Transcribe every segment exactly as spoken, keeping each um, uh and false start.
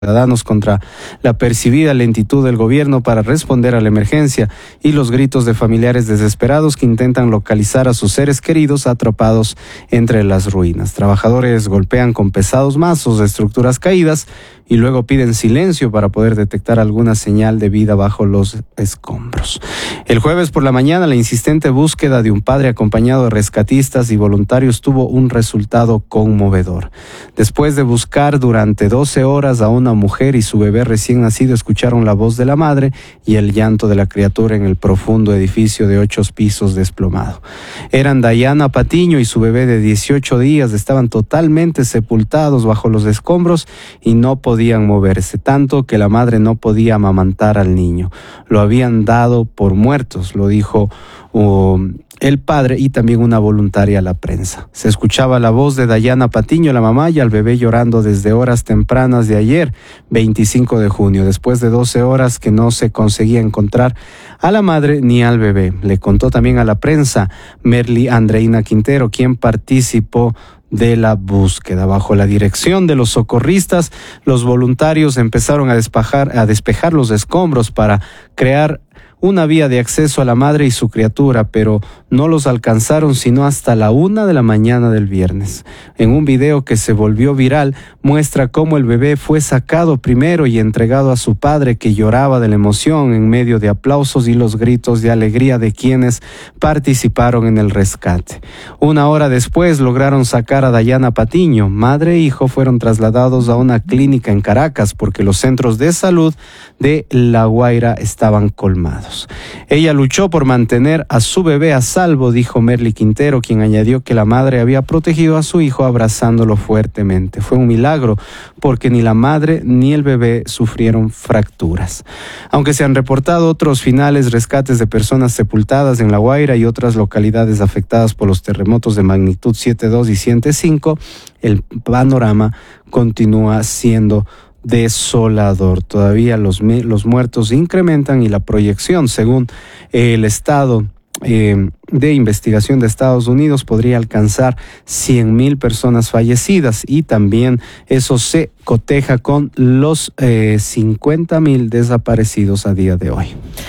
ciudadanos contra la percibida lentitud del gobierno para responder a la emergencia y los gritos de familiares desesperados que intentan localizar a sus seres queridos atrapados entre las ruinas. Trabajadores golpean con pesados mazos de estructuras caídas y luego piden silencio para poder detectar alguna señal de vida bajo los escombros. El jueves por la mañana, la insistente búsqueda de un padre acompañado de rescatistas y voluntarios tuvo un resultado conmovedor. Después de buscar durante doce horas a una mujer y su bebé recién nacido, escucharon la voz de la madre y el llanto de la criatura en el profundo edificio de ocho pisos desplomado. Eran Dayana Patiño y su bebé de dieciocho días, estaban totalmente sepultados bajo los escombros y no podían moverse, tanto que la madre no podía amamantar al niño. Lo habían dado por muertos, lo dijo uh, el padre y también una voluntaria a la prensa. Se escuchaba la voz de Dayana Patiño, la mamá, y al bebé llorando desde horas tempranas de ayer, veinticinco de junio, después de doce horas que no se conseguía encontrar a la madre ni al bebé. Le contó también a la prensa Merly Andreina Quintero, quien participó de la búsqueda. Bajo la dirección de los socorristas, los voluntarios empezaron a despejar, a despejar los escombros para crear una vía de acceso a la madre y su criatura, pero no los alcanzaron sino hasta la una de la mañana del viernes. En un video que se volvió viral, muestra cómo el bebé fue sacado primero y entregado a su padre, que lloraba de la emoción en medio de aplausos y los gritos de alegría de quienes participaron en el rescate. Una hora después lograron sacar a Dayana Patiño. Madre e hijo fueron trasladados a una clínica en Caracas porque los centros de salud de La Guaira estaban colmados. Ella luchó por mantener a su bebé a salvo, dijo Merly Quintero, quien añadió que la madre había protegido a su hijo abrazándolo fuertemente. Fue un milagro porque ni la madre ni el bebé sufrieron fracturas. Aunque se han reportado otros finales rescates de personas sepultadas en La Guaira y otras localidades afectadas por los terremotos de magnitud siete punto dos y siete punto cinco, el panorama continúa siendo desolador. Todavía los, los muertos incrementan y la proyección, según el Estado eh, de Investigación de Estados Unidos, podría alcanzar cien mil personas fallecidas, y también eso se coteja con los eh, cincuenta mil desaparecidos a día de hoy.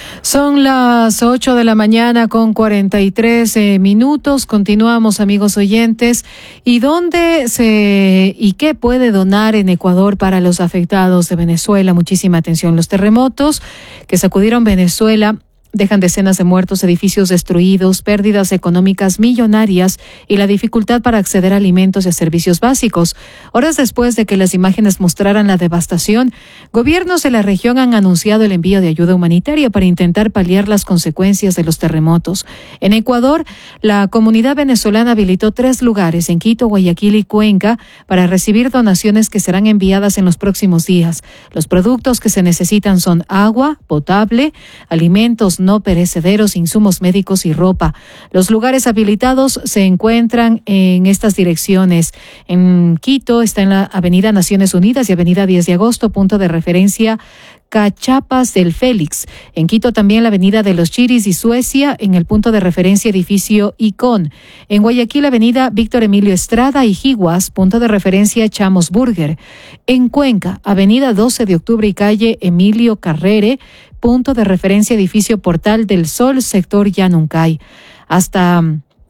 Son las ocho de la mañana con cuarenta y tres eh, minutos. Continuamos, amigos oyentes. ¿Y dónde se y qué puede donar en Ecuador para los afectados de Venezuela? Muchísima atención. Los terremotos que sacudieron Venezuela dejan decenas de muertos, edificios destruidos, pérdidas económicas millonarias y la dificultad para acceder a alimentos y a servicios básicos. Horas después de que las imágenes mostraran la devastación, gobiernos de la región han anunciado el envío de ayuda humanitaria para intentar paliar las consecuencias de los terremotos. En Ecuador, la comunidad venezolana habilitó tres lugares en Quito, Guayaquil y Cuenca para recibir donaciones que serán enviadas en los próximos días. Los productos que se necesitan son agua potable, alimentos no perecederos, insumos médicos y ropa. Los lugares habilitados se encuentran en estas direcciones. En Quito está en la Avenida Naciones Unidas y Avenida diez de agosto, punto de referencia Cachapas del Félix. En Quito también la Avenida de los Chiris y Suecia, en el punto de referencia edificio Icón. En Guayaquil, Avenida Víctor Emilio Estrada y Jiguas, punto de referencia Chamos Burger. En Cuenca, Avenida doce de octubre y calle Emilio Carrere, punto de referencia edificio Portal del Sol, sector Yanuncay. Hasta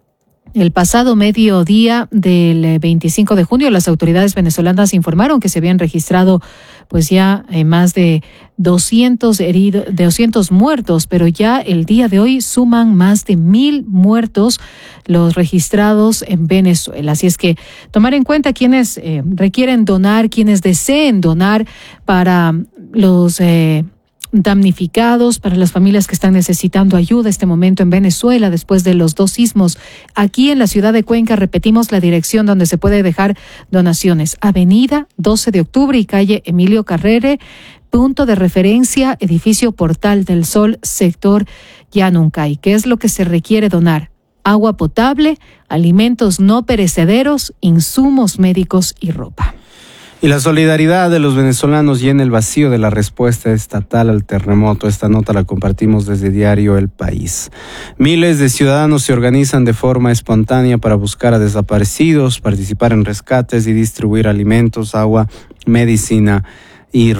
el pasado mediodía del veinticinco de junio, las autoridades venezolanas informaron que se habían registrado pues ya eh, más de doscientos heridos, de doscientos muertos, pero ya el día de hoy suman más de mil muertos los registrados en Venezuela. Así es que tomar en cuenta quienes eh, requieren donar, quienes deseen donar para los eh, damnificados, para las familias que están necesitando ayuda este momento en Venezuela después de los dos sismos. Aquí en la ciudad de Cuenca, repetimos la dirección donde se puede dejar donaciones: Avenida doce de octubre y calle Emilio Carrere, punto de referencia edificio Portal del Sol, sector Yanuncay. ¿Qué es lo que se requiere donar? Agua potable, alimentos no perecederos, insumos médicos y ropa. Y la solidaridad de los venezolanos llena el vacío de la respuesta estatal al terremoto. Esta nota la compartimos desde Diario El País. Miles de ciudadanos se organizan de forma espontánea para buscar a desaparecidos, participar en rescates y distribuir alimentos, agua, medicina y